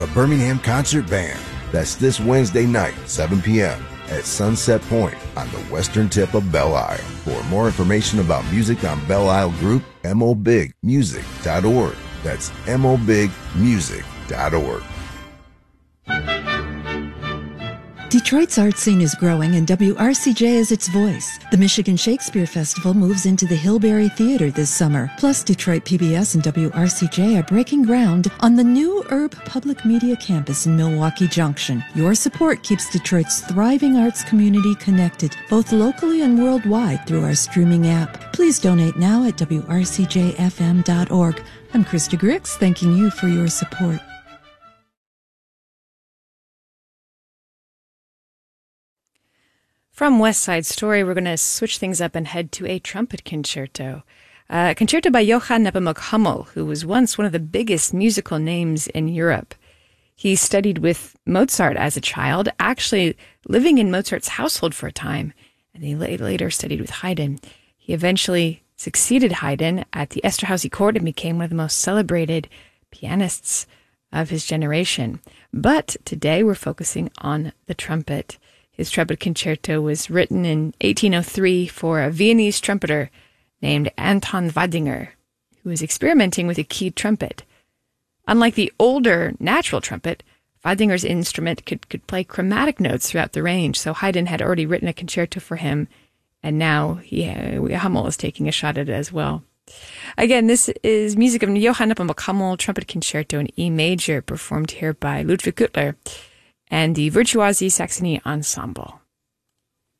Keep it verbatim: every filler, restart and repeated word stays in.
A Birmingham concert band. That's this Wednesday night, seven p.m. at Sunset Point on the western tip of Belle Isle. For more information about music on Belle Isle Group, m o big music dot org. That's m o big music dot org. Detroit's art scene is growing and W R C J is its voice. The Michigan Shakespeare Festival moves into the Hillberry Theater this summer. Plus, Detroit P B S and W R C J are breaking ground on the new Urb Public Media Campus in Milwaukee Junction. Your support keeps Detroit's thriving arts community connected, both locally and worldwide, through our streaming app. Please donate now at w r c j f m dot org. I'm Krista Grix, thanking you for your support. From West Side Story, we're going to switch things up and head to a trumpet concerto. Uh, a concerto by Johann Nepomuk Hummel, who was once one of the biggest musical names in Europe. He studied with Mozart as a child, actually living in Mozart's household for a time, and he later studied with Haydn. He eventually succeeded Haydn at the Esterházy court and became one of the most celebrated pianists of his generation. But today we're focusing on the trumpet. His trumpet concerto was written in eighteen oh three for a Viennese trumpeter named Anton Wadinger, who was experimenting with a keyed trumpet. Unlike the older natural trumpet, Wadinger's instrument could, could play chromatic notes throughout the range, so Haydn had already written a concerto for him, and now he, uh, Hummel is taking a shot at it as well. Again, this is music of Johann Nepomuk Hummel, trumpet concerto in E major, performed here by Ludwig Güttler and the Virtuosi Saxony Ensemble.